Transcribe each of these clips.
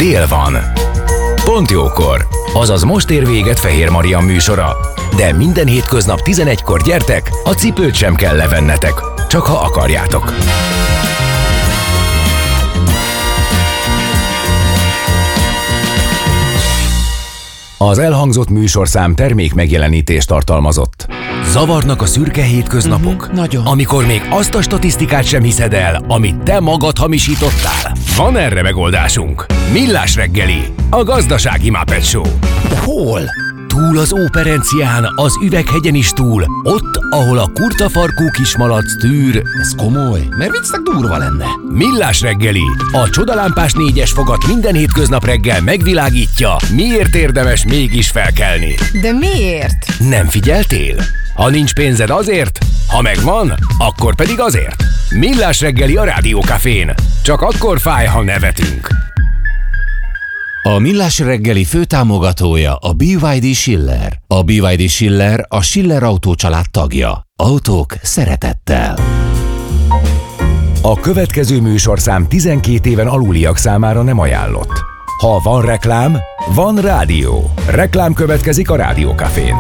dél van. Pont jókor, azaz most ér véget Fehér Marian műsora. De minden hétköznap 11-kor gyertek, a cipőt sem kell levennetek, csak ha akarjátok. Az elhangzott műsorszám termék megjelenítést tartalmazott. Zavarnak a szürke hétköznapok? Nagyon. Amikor még azt a statisztikát sem hiszed el, amit te magad hamisítottál? Van erre megoldásunk. Millás reggeli, a gazdasági Muppet Show. De hol? Túl az Óperencián, az Üveghegyen is túl, ott, ahol a kurtafarkú kismalac tűr. Ez komoly, mert viccnek durva lenne. Millás reggeli, a csodalámpás 4-es fogat minden hétköznap reggel megvilágítja, miért érdemes mégis felkelni. De miért? Nem figyeltél? Ha nincs pénzed azért, ha megvan, akkor pedig azért. Millás reggeli a Rádiókafén. Csak akkor fáj, ha nevetünk. A Millás reggeli főtámogatója a BYD Schiller. A BYD Schiller a Schiller Autó család tagja. Autók szeretettel. A következő műsorszám 12 éven aluliak számára nem ajánlott. Ha van reklám, van rádió. Reklám következik a Rádiókafén.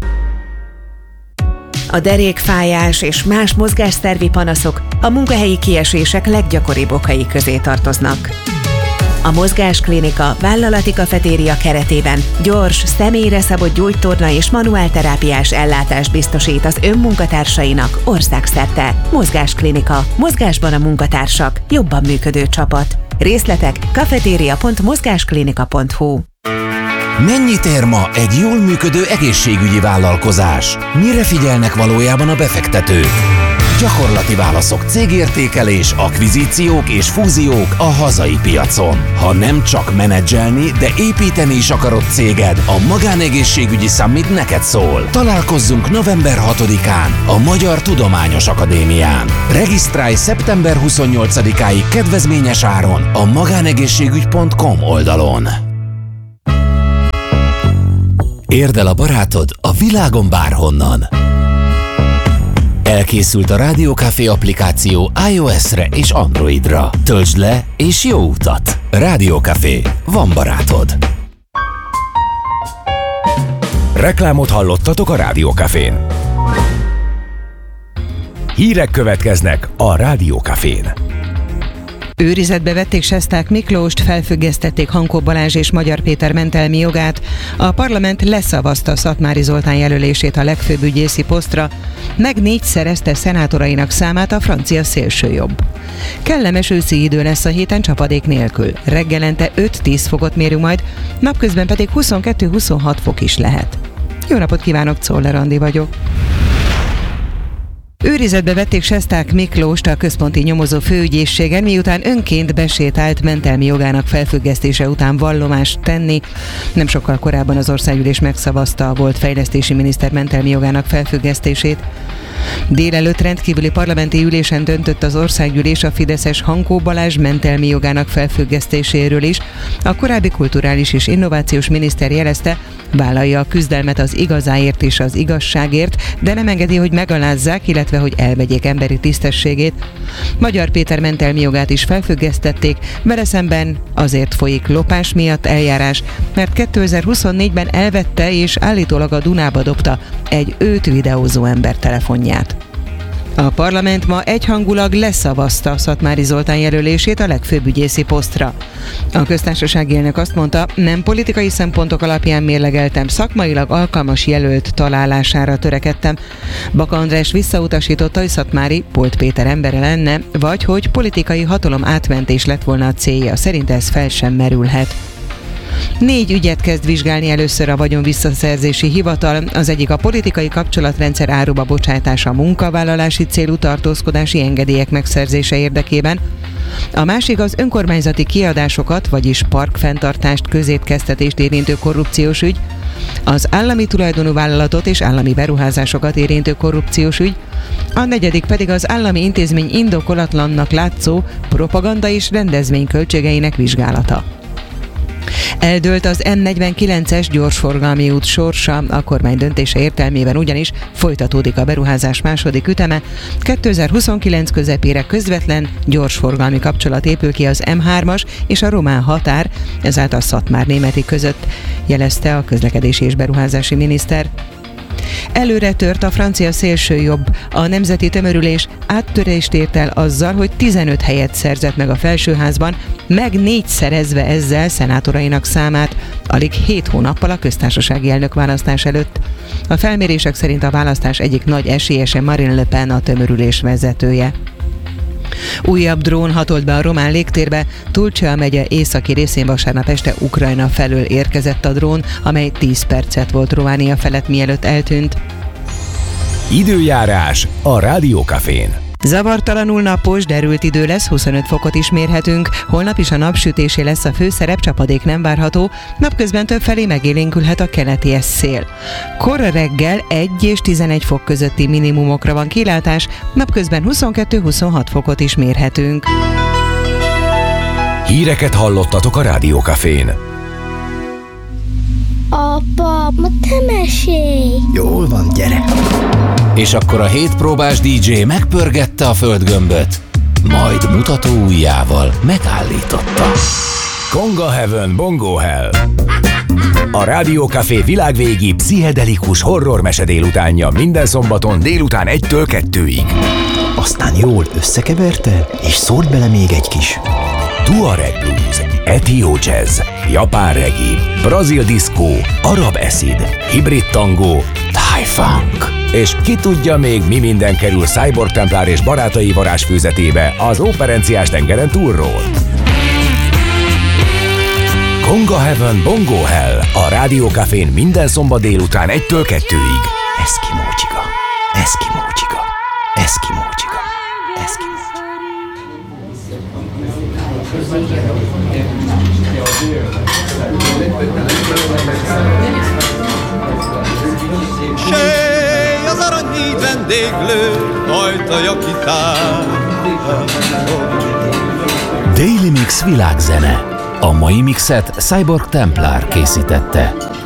A derékfájás és más mozgásszervi panaszok a munkahelyi kiesések leggyakoribb okai közé tartoznak. A Mozgásklinika vállalati kafetéria keretében gyors, személyre szabott gyógytorna és manuálterápiás ellátást biztosít az önmunkatársainak országszerte. Mozgásklinika. Mozgásban a munkatársak. Jobban működő csapat. Részletek kafeteria.mozgásklinika.hu. Mennyit ér ma egy jól működő egészségügyi vállalkozás? Mire figyelnek valójában a befektetők? Gyakorlati válaszok, cégértékelés, akvizíciók és fúziók a hazai piacon. Ha nem csak menedzselni, de építeni is akarod céged, a Magánegészségügyi Summit neked szól. Találkozzunk november 6-án a Magyar Tudományos Akadémián. Regisztrálj szeptember 28-áig kedvezményes áron a magánegészségügy.com oldalon. Érd el a barátod a világon bárhonnan. Elkészült a Rádiókafé applikáció iOS-re és Androidra. Töltsd le és jó utat! Rádiókafé. Van barátod. Reklámot hallottatok a Rádiókafén. Hírek következnek a Rádiókafén. Őrizetbe vették Sesták Miklóst, felfüggesztették Hankó Balázs és Magyar Péter mentelmi jogát. A parlament leszavazta Szatmári Zoltán jelölését a legfőbb ügyészi posztra, meg 4-szerezte szenátorainak számát a francia szélsőjobb. Kellemes őszi idő lesz a héten csapadék nélkül. Reggelente 5-10 fokot mérünk majd, napközben pedig 22-26 fok is lehet. Jó napot kívánok, Czoller Andi vagyok. Őrizetbe vették Sesták Miklóst a központi nyomozó főügyészségen, miután önként besétált mentelmi jogának felfüggesztése után vallomást tenni. Nem sokkal korábban az országgyűlés megszavazta a volt fejlesztési miniszter mentelmi jogának felfüggesztését. Délelőtt rendkívüli parlamenti ülésen döntött az országgyűlés a fideszes Hankó Balázs mentelmi jogának felfüggesztéséről is. A korábbi kulturális és innovációs miniszter jelezte, vállalja a küzdelmet az igazáért és az igazságért, de nem engedi, hogy megalázzák, illetve hogy elvegyék emberi tisztességét. Magyar Péter mentelmi jogát is felfüggesztették, vele szemben azért folyik lopás miatt eljárás, mert 2024-ben elvette és állítólag a Dunába dobta egy őt videózó ember telefonját. A parlament ma egyhangulag leszavazta Szatmári Zoltán jelölését a legfőbb ügyészi posztra. A köztársasági elnök azt mondta, nem politikai szempontok alapján mérlegeltem, szakmailag alkalmas jelölt találására törekedtem. Baka András visszautasította, hogy Szatmári Polt Péter embere lenne, vagy hogy politikai hatalom átmentés lett volna a célja. Szerint ez fel sem merülhet. 4 ügyet kezd vizsgálni először a vagyonvisszaszerzési hivatal, az egyik a politikai kapcsolatrendszer áruba bocsátása a munkavállalási célú tartózkodási engedélyek megszerzése érdekében, a másik az önkormányzati kiadásokat, vagyis parkfenntartást, közétkeztetést érintő korrupciós ügy, az állami tulajdonú vállalatot és állami beruházásokat érintő korrupciós ügy, a negyedik pedig az állami intézmény indokolatlannak látszó propaganda és rendezvény költségeinek vizsgálata. Eldőlt az M49-es gyorsforgalmi út sorsa, a kormány döntése értelmében ugyanis folytatódik a beruházás második üteme. 2029 közepére közvetlen gyorsforgalmi kapcsolat épül ki az M3-as és a román határ, ezáltal Szatmár-Németi között, jelezte a közlekedési és beruházási miniszter. Előre tört a francia szélsőjobb. A nemzeti tömörülés áttörést ért el azzal, hogy 15 helyet szerzett meg a felsőházban, meg 4-szerezve ezzel szenátorainak számát, alig 7 hónappal a köztársasági elnökválasztás előtt. A felmérések szerint a választás egyik nagy esélyese Marine Le Pen, a tömörülés vezetője. Újabb drón hatolt be a román légtérbe. Tulcea megye északi részén vasárnap este Ukrajna felől érkezett a drón, amely 10 percet volt Románia felett, mielőtt eltűnt. Időjárás a Rádiókafén. Zavartalanul napos, derült idő lesz, 25 fokot is mérhetünk. Holnap is a napsütésé lesz a főszerep, csapadék nem várható, napközben többfelé megélénkülhet a keleti szél. Kora reggel 1 és 11 fok közötti minimumokra van kilátás, napközben 22-26 fokot is mérhetünk. Híreket hallottatok a Rádiókafén. Apa, ma te mesélj! Jól van, gyere! És akkor a 7 próbás DJ megpörgette a földgömböt, majd mutató ujjával megállította. Konga Heaven Bongo Hell. A Rádiókafé világvégi pszichedelikus horror mese délutánja minden szombaton délután 1-től 2-ig. Aztán jól összekeverte, és szólt bele még egy kis Tuareg blues, etió jazz, japán reggae, brazil diszkó, arab acid, hibrid tangó, thai funk. És ki tudja még, mi minden kerül Cyborg Templár és barátai varázsfőzetébe az Óperenciás tengeren túlról. Konga Heaven Bongo Hell a Rádiókafén minden szombat délután 1-től 2-ig. Eszkimó csiga, eszkimó csiga, eszkimó csiga, eszkimó csiga. Sej az aranyhíd vendéglő, ajtaja kitár. Daily Mix világzene. A mai mixet Cyborg Templár készítette.